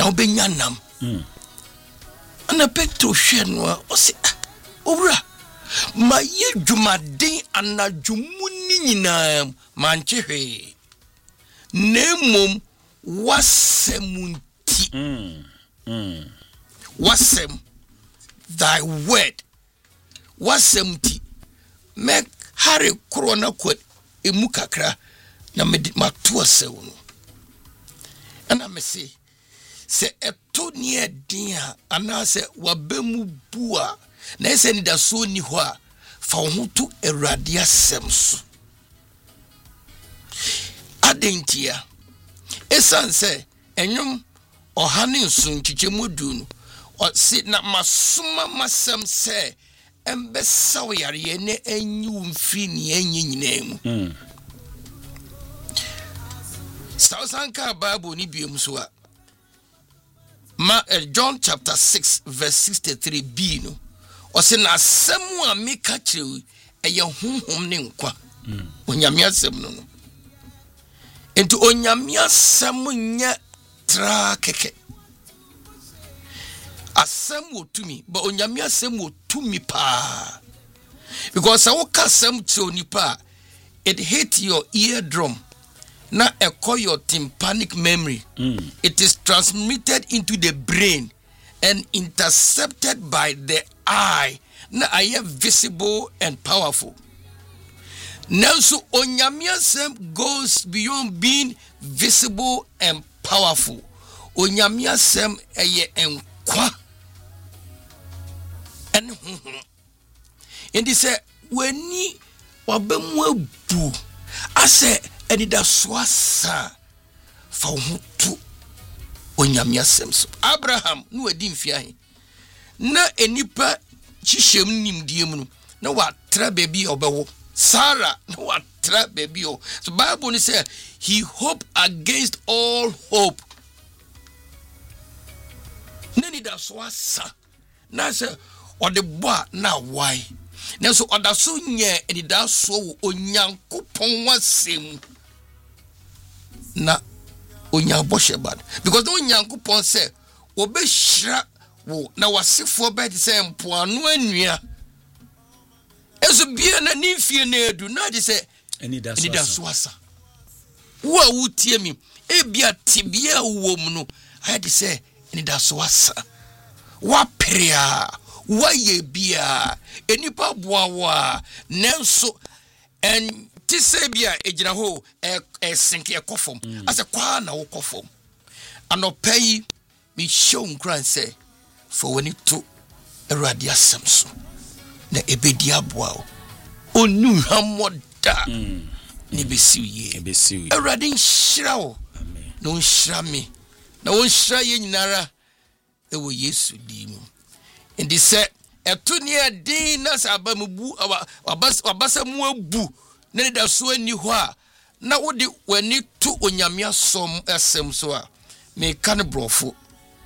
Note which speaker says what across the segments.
Speaker 1: na obenya nam ana Petro hwe no o se owura ma ye dwumaden anadwumu ni nyina manchehwe nemom wasemunti wasem thy word wasemti make hare korona kwet emu kakra na matu asew no ana me se eto ne din a ana se wabemu bua na ese ni da so ni ho a fa ho to Awurade asem so adentia esanse enyum ohane nsun chichemu du no o si na masoma masem se embesaw yare ne anyu mfi ne anyinam Sausanka Bible ni biem so a John chapter 6 verse 63b no o se na asem a meka kire eye honhom ne nkwa onyame asem no enti onyame asem nya tra keke asem otumi but onyame asem otumi pa because awoka asem kire onipa it hit your eardrum na echo your tympanic memory. It is transmitted into the brain and intercepted by the eye. Na aye visible and powerful. Now so onyamiasem goes beyond being visible and powerful. Onyamiasem eye enkwa. And this when ni wabemwe bu ase enida swasa fa hutu onyame asem so Abraham no adi mfiahe na enipa chihyem nimdie mu no na watra baby obewo Sarah na watra baby o so Bible ni say he hoped against all hope nani da swasa na say odebo na why na so odaso nye enida so onyankopon wasem na onyabo shebad because no nyankopon say obehira wo na wasefo bed say mpoano anua ezo bia na nimfie na edu na de say enida swasa wo awutie mi ebia tibia wo mu no I de say enida swasa wa prea wa ye bia enipa boawa nenso en tisebia ejina ho sinke ekofom ase kwa na wo kofom anopai mi show nkran say for when it to Awurade asem so na ebedi aboa onu hamoda ni besiwie Awurade nhyira wo no nhyira me na wo nhyira ye nyinara ewo Yesu di mu ndi se eto ne din na sabamubu wabasa mu abu na da so ani ho a na wodi wani to onyame asom asem so a me kan brofo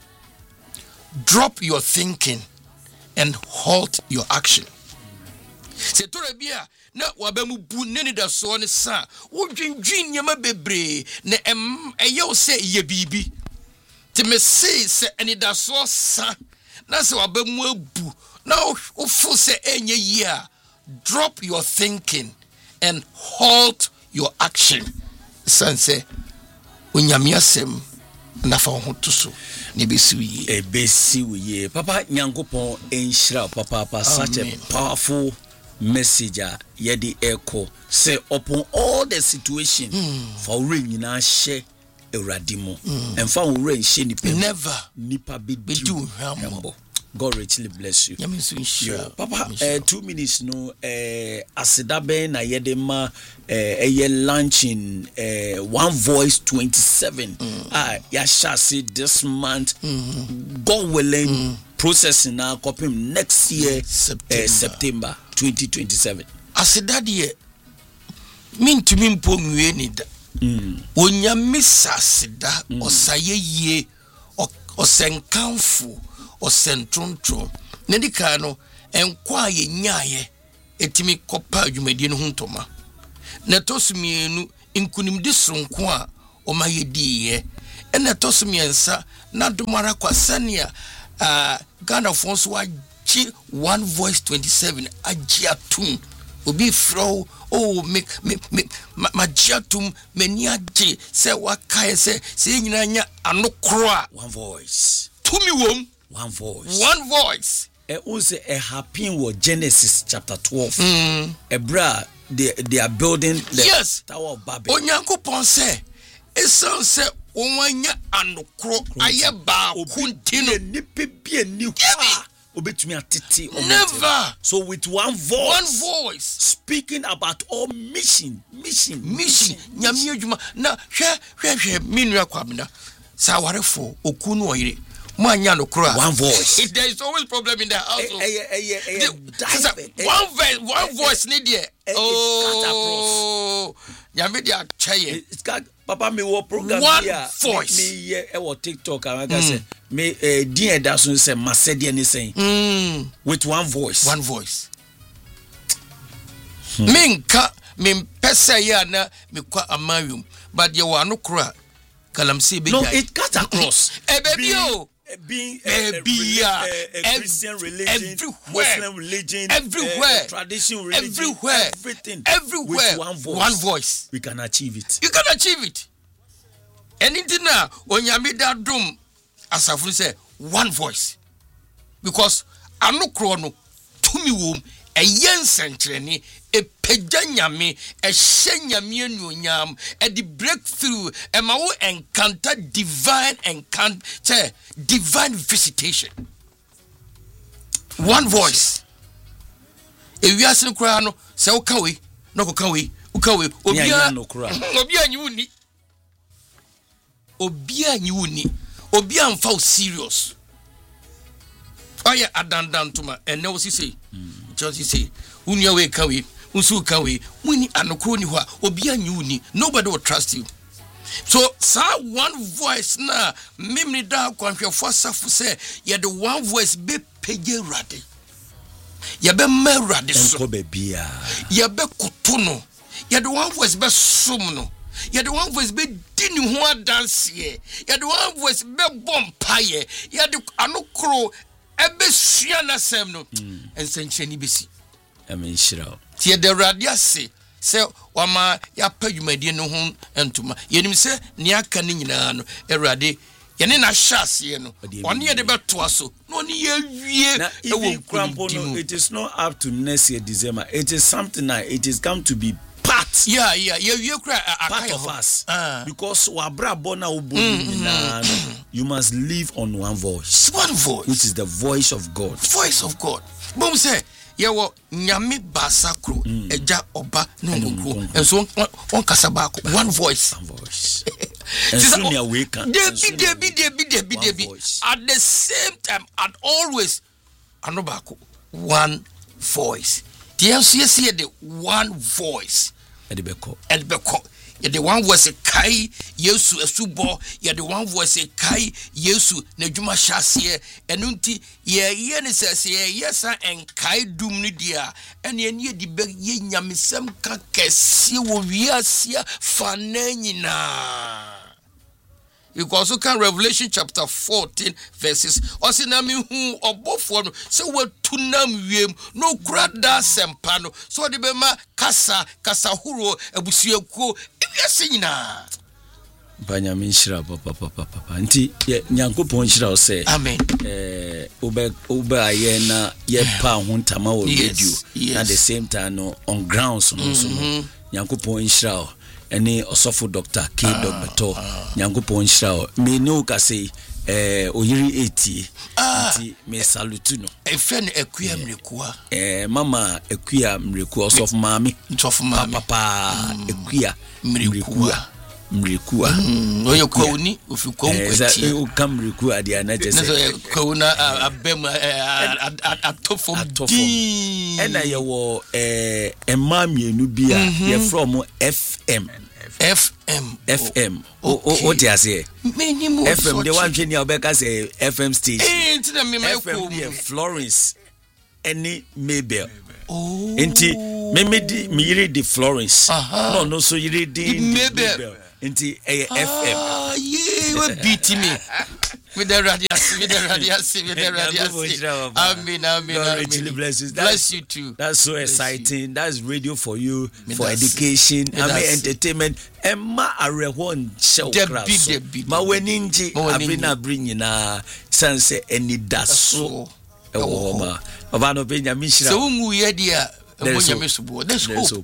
Speaker 1: drop your thinking and halt your action se to bia na wabamubu ne da so ne sa wodwindwin nyama bebre na eyew se ye bibi ti me se ani da so sa na se wabamu abu na ofu se enye yi a drop your thinking and halt your action sense onyame asem na fa ho to so ne besiwie
Speaker 2: papa nyankopon enhyira papa such a powerful message yedi echo say upon all the situation for rain nyina hye Awurade mu and fa rain hye
Speaker 1: never
Speaker 2: nipa be do humble. God richly bless you.
Speaker 1: Yeah,
Speaker 2: papa 2 minutes no asidabe na yedema launching One Voice 27 ya shall see this month God willing processing now copy next year September 2027
Speaker 1: asidade mintumi mpomwe ni da onyame sasida osaye yie osenkanfo osentrontro nedika no enkwa ye nyaaye etimi kopa adwumadie no huntoma na tosumienu inkunimdi sonko a omayediye ene tosumiensa na domara kwa sania Ghana fonso wa chi One Voice 27 agiatum obi fro make magiatum meniaje se wakae se nyina nya anokro
Speaker 2: One Voice
Speaker 1: tumi wom
Speaker 2: One Voice also a happy word Genesis chapter 12 ebra they are building the Tower of Babel
Speaker 1: onyankopon se esan se onwanya anokro ayeba kuntino
Speaker 2: nipe bia ni kwa obetumi atete
Speaker 1: never.
Speaker 2: So with one voice speaking about all mission
Speaker 1: nyame adwuma na hwe minua kwamna sa warefo okunu oyire mo anya nokro
Speaker 2: one voice.
Speaker 1: There is always problem in the house. One voice need there. Oh, nyame dia chaye.
Speaker 2: It's got papa me wo program
Speaker 1: here. Voice.
Speaker 2: Me e wo TikTok and I say me din da so say masede ni say. With one voice.
Speaker 1: Minka pesa ya na me kwa amayum but ye wa nokro kalamsi be.
Speaker 2: No, it cut across.
Speaker 1: Baby
Speaker 2: being a Christian religion,
Speaker 1: everywhere,
Speaker 2: Muslim religion,
Speaker 1: everywhere,
Speaker 2: tradition religion,
Speaker 1: everywhere,
Speaker 2: with
Speaker 1: one voice,
Speaker 2: we can achieve it.
Speaker 1: You can achieve it. Anything now, onyamida dum, asafun say one voice, because anokrono tumi wom a yen sentreni a pejanyame a shenyame anuonyam a the breakthrough a mawo encounter divine visitation. One voice. E wiase no kra no se ukawe no ukawe obia nyuni obia mfa serious. Oya adandantuma ene wo sisi just say unya we kawe unsu kawe muni anokro ni ho obia nyuni nobody will trust you. So one voice na mimni da kwanhwefo safu se ye the one voice be pege rade ye be merade so
Speaker 2: enko be bia
Speaker 1: ye be kotono ye the one voice be som no ye the one voice be dini ho dance ye the one voice be bompaye ye the anokro ebe sua na sem no ensencheni besi
Speaker 2: shira
Speaker 1: tie the radio say wama ya padwumadi no ho entuma yenim se ne aka ni nyina no erade yene na hyase no one ye de beto aso no ne ye wie
Speaker 2: e wo krampo no. It is not up to next year December, it is something that it is come to be part
Speaker 1: part
Speaker 2: of us because wabra bona ubuni you must live on one voice, which is the voice of God.
Speaker 1: Bom say yewo nyame basakro eja oba nungukro enso on kasaba one voice
Speaker 2: ensunia we can
Speaker 1: debi at the same time and always anobako one voice the NCC the one voice
Speaker 2: edibeko
Speaker 1: ye the one voice kai Yesu esubo ye the one voice kai Yesu na dwuma hyase enunti ye ne sese yesa enkai dum ni dia ene ye di be ye nyamesem ka kese wo wiasia fananyina. You also can Revelation chapter 14 verses. Osinami hu obofo no se wetunam wiem no grada sempano so de bema kasa huro ebusuakuo ewiase nyina.
Speaker 2: Banyamin shira papa nti nyankopon shira o se
Speaker 1: amen
Speaker 2: oba aye na ye pa ho ntama wo radio at the same time no on grounds no so nyankopon shira any osofo Dr. K. Dr. Nyankopon Nhyira me no ka say oyiri eti nti me salute no
Speaker 1: efen ekuya mrekua
Speaker 2: mama ekuya mrekua osofo maami papa ekuya mrekua
Speaker 1: oye kwuni ofikwa nkwati
Speaker 2: o kam mrekua dia na jese
Speaker 1: kwuna abem atofo
Speaker 2: ena ye wo emamienu bia ye from FM o dia say FM the one thing you obeka say FM station FM Florence any Mabel enti me yiri di Florence no so yiri di Mabel Nti FM.
Speaker 1: Yeah, you beat me. With the radius. Amen.
Speaker 2: God richly bless you.
Speaker 1: Bless you too.
Speaker 2: That's so exciting. That's radio for you, for education, entertainment. Emma arehon show class. Ma weninji abina bringina sanse eni daso. Ewoma. Obano benya mishira.
Speaker 1: So ungu yedia. There's hope.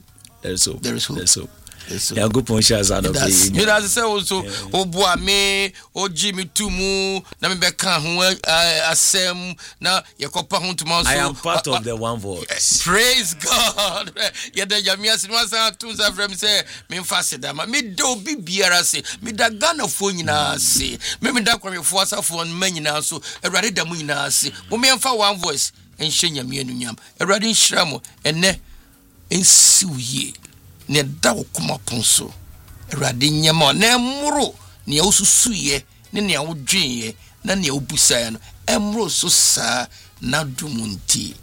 Speaker 2: Ya go ponsha za no be.
Speaker 1: Me da say also oboa me oji me tumu na me beka ho asem na yekopa ho tuma so.
Speaker 2: I am part of the one voice.
Speaker 1: Praise God. Ya da jamia se no san tunza frem say me mfa se da ma me do bibiara se me da Ghana fo nyina se me da kwamefo asafo no manyina so Awurade da mu nyina se mo me mfa one voice enhye nyame anunyam Awurade nhyira mo ene ensiuye ne da okoma ponso Awurade nyama na emro ne osusuye ne wodwenye na ne obusaye no emro so sa na dumunti.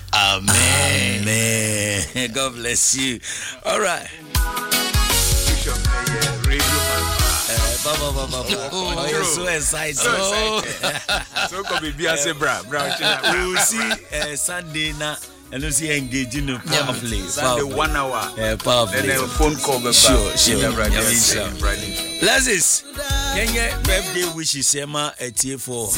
Speaker 1: Amen.
Speaker 2: God bless you. All right. Oh, you're so excited.
Speaker 3: So come be Beyonce bra.
Speaker 2: We will see Sunday na. And you see engaging powerfully.
Speaker 3: Sunday 1 hour.
Speaker 2: Powerfully.
Speaker 3: Then a phone call back.
Speaker 2: Sure.
Speaker 3: Blessings.
Speaker 2: Kenya birthday wishes Emma at for